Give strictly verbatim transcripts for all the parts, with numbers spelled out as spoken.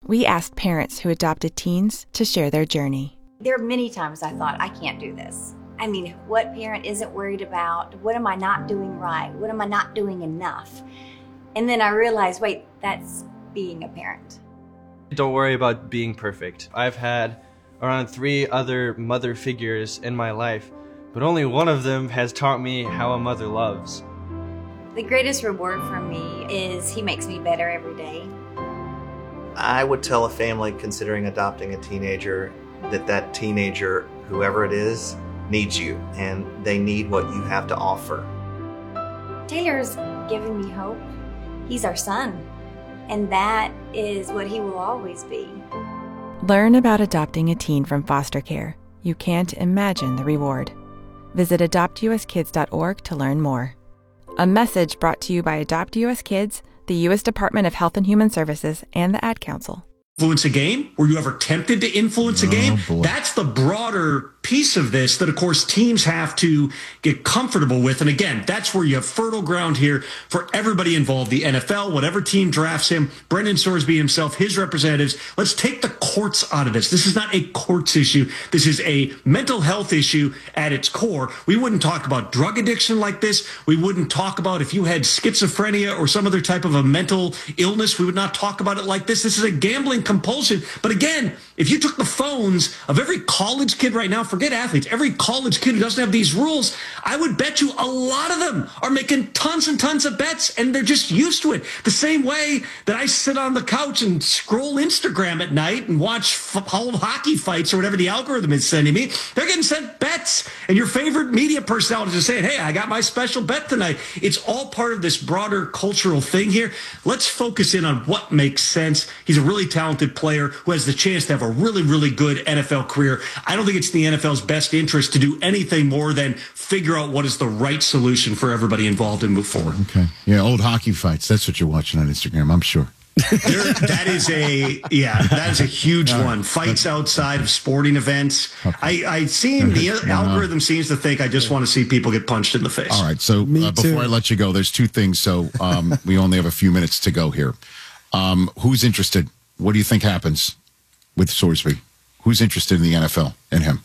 We asked parents who adopted teens to share their journey. There are many times I thought, I can't do this. I mean, what parent isn't worried about, what am I not doing right? What am I not doing enough? And then I realized, wait, that's being a parent. Don't worry about being perfect. I've had around three other mother figures in my life, but only one of them has taught me how a mother loves. The greatest reward for me is he makes me better every day. I would tell a family considering adopting a teenager that that teenager, whoever it is, needs you, and they need what you have to offer. Taylor's given me hope. He's our son, and that is what he will always be. Learn about adopting a teen from foster care. You can't imagine the reward. Visit adopt u s kids dot org to learn more. A message brought to you by Adopt U S Kids, the U S Department of Health and Human Services, and the Ad Council. Influence a game? Were you ever tempted to influence a game? Oh, boy. That's the broader piece of this that, of course, teams have to get comfortable with. And again, that's where you have fertile ground here for everybody involved. The N F L, whatever team drafts him, Brendan Sorsby himself, his representatives. Let's take the courts out of this. This is not a courts issue. This is a mental health issue at its core. We wouldn't talk about drug addiction like this. We wouldn't talk about if you had schizophrenia or some other type of a mental illness. We would not talk about it like this. This is a gambling compulsion. But again, if you took the phones of every college kid right now, forget athletes, every college kid who doesn't have these rules, I would bet you a lot of them are making tons and tons of bets, and they're just used to it. The same way that I sit on the couch and scroll Instagram at night and watch f- hockey fights or whatever the algorithm is sending me, they're getting sent bets, and your favorite media personalities are saying, hey, I got my special bet tonight. It's all part of this broader cultural thing here. Let's focus in on what makes sense. He's a really talented player who has the chance to have a really, really good N F L career. I don't think it's in the N F L's best interest to do anything more than figure out what is the right solution for everybody involved and move forward. Okay. Yeah, old hockey fights. That's what you're watching on Instagram, I'm sure. There, that is a, yeah, that is a huge All right. one. Fights outside of sporting events. Okay. I, I seem, the No. algorithm seems to think I just want to see people get punched in the face. All right. So Me uh, before too. I let you go, there's two things. So um, we only have a few minutes to go here. Um, who's interested? What do you think happens with Sorsby? Who's interested in the N F L and him?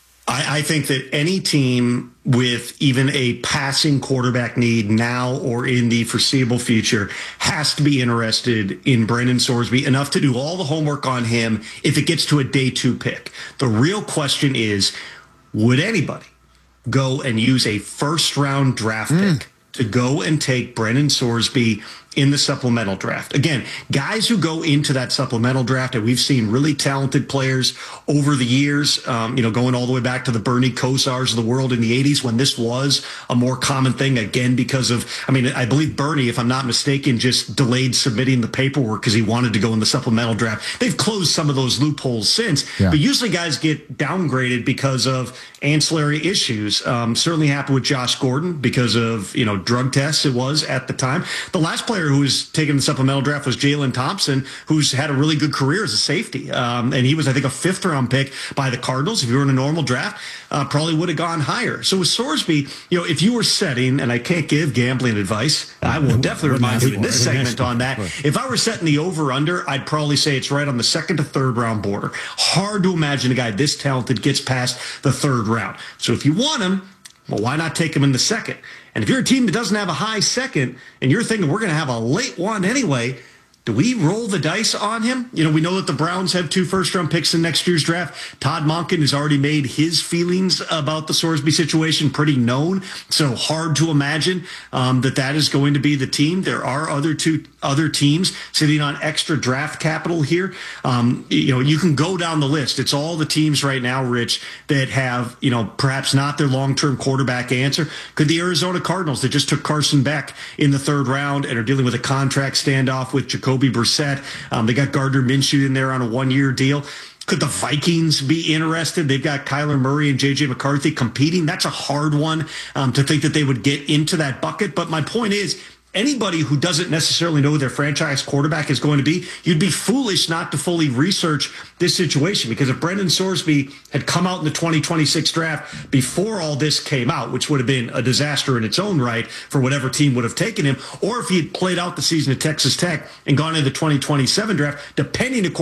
I, I think that any team with even a passing quarterback need now or in the foreseeable future has to be interested in Brendan Sorsby enough to do all the homework on him if it gets to a day two pick. The real question is, would anybody go and use a first round draft Mm. pick to go and take Brendan Sorsby in the supplemental draft? Again, guys who go into that supplemental draft, and we've seen really talented players over the years, um, you know, going all the way back to the Bernie Kosars of the world in the eighties when this was a more common thing, again, because of, I mean, I believe Bernie, if I'm not mistaken, just delayed submitting the paperwork because he wanted to go in the supplemental draft. They've closed some of those loopholes since, Yeah. but usually guys get downgraded because of ancillary issues. Um, certainly happened with Josh Gordon because of, you know, drug tests it was at the time. The last player who was taken the supplemental draft was Jalen Thompson, who's had a really good career as a safety. Um, and he was, I think, a fifth round pick by the Cardinals. If you were in a normal draft, uh, probably would have gone higher. So with Sorsby, you know, if you were setting, and I can't give gambling advice, I will definitely remind you in this segment on that. If I were setting the over under, I'd probably say it's right on the second to third round border. Hard to imagine a guy this talented gets past the third round. So if you want him, well, why not take him in the second? And if you're a team that doesn't have a high second and you're thinking we're going to have a late one anyway, do we roll the dice on him? You know, we know that the Browns have two first-round picks in next year's draft. Todd Monken has already made his feelings about the Sorsby situation pretty known, so hard to imagine um, that that is going to be the team. There are other two other teams sitting on extra draft capital here. Um, you know, you can go down the list. It's all the teams right now, Rich, that have, you know, perhaps not their long-term quarterback answer. Could the Arizona Cardinals that just took Carson Beck in the third round and are dealing with a contract standoff with Jacoby Brissett? Um, they got Gardner Minshew in there on a one-year deal. Could the Vikings be interested? They've got Kyler Murray and J J McCarthy competing. That's a hard one um, to think that they would get into that bucket. But my point is, anybody who doesn't necessarily know who their franchise quarterback is going to be, you'd be foolish not to fully research this situation. Because if Brendan Sorsby had come out in the twenty twenty-six draft before all this came out, which would have been a disaster in its own right for whatever team would have taken him, or if he had played out the season at Texas Tech and gone into the twenty twenty-seven draft, depending, of